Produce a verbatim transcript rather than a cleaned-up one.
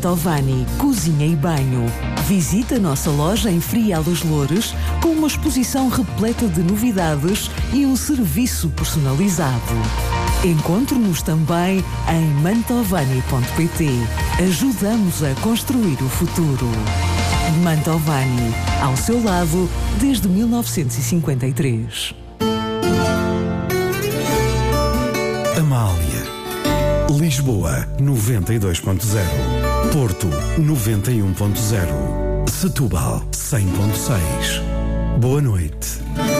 Mantovani Cozinha e Banho. Visite a nossa loja em Frial dos Loures com uma exposição repleta de novidades e um serviço personalizado. Encontre-nos também em mantovani ponto pt. Ajudamos a construir o futuro. Mantovani, ao seu lado desde mil novecentos e cinquenta e três. Amália. Lisboa noventa e dois ponto zero. Porto noventa e um ponto zero. Setúbal cem ponto seis. Boa noite.